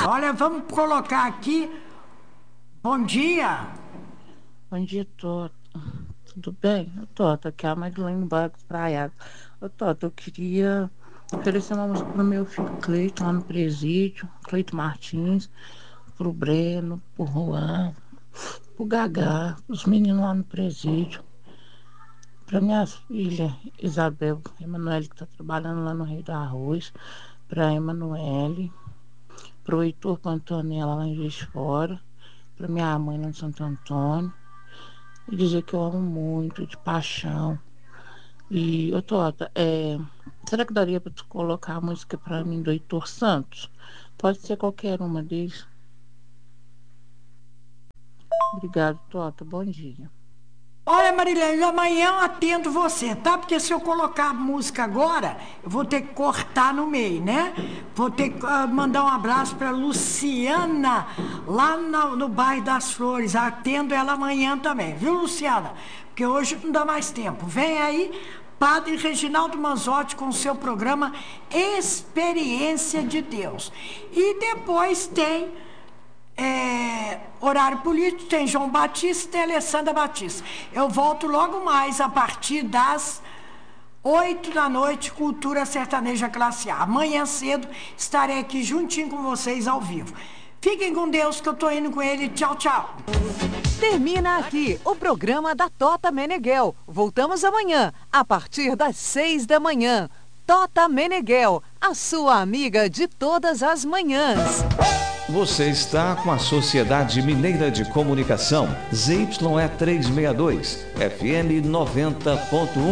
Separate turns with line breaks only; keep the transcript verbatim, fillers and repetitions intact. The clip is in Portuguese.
Olha, vamos colocar aqui. Bom dia.
Bom dia, Tota. Tudo bem? Ô, Tota, aqui é a Madeleine Barros Praia. Ô, Tota, eu queria oferecer uma música pro meu filho Cleiton lá no presídio, Cleiton Martins, pro Breno, pro Juan, pro Gagá, os meninos lá no presídio, pra minha filha Isabel Emanuele, que tá trabalhando lá no Rio do Arroz, pra Emanuele, pro Heitor com a Antonella lá em Juiz de Fora, pra minha mãe lá em Santo Antônio, e dizer que eu amo muito, de paixão. E, ô Tota, é, será que daria pra tu colocar a música pra mim do Heitor Santos? Pode ser qualquer uma deles. Obrigado, Tota. Bom dia.
Olha, Marilene, amanhã eu atendo você, tá? Porque se eu colocar a música agora, eu vou ter que cortar no meio, né? Vou ter que uh, mandar um abraço para Luciana, lá no, no bairro das Flores. Atendo ela amanhã também, viu, Luciana? Porque hoje não dá mais tempo. Vem aí, Padre Reginaldo Manzotti, com o seu programa Experiência de Deus. E depois tem... É, horário político, tem João Batista e tem Alessandra Batista. Eu volto logo mais a partir das oito da noite, Cultura Sertaneja Classe A. Amanhã cedo estarei aqui juntinho com vocês ao vivo. Fiquem com Deus que eu tô indo com ele. Tchau, tchau.
Termina aqui o programa da Tota Meneghel. Voltamos amanhã, a partir das seis da manhã. Tota Meneghel, a sua amiga de todas as manhãs.
Você está com a Sociedade Mineira de Comunicação, Z Y E trezentos e sessenta e dois, F M noventa ponto um.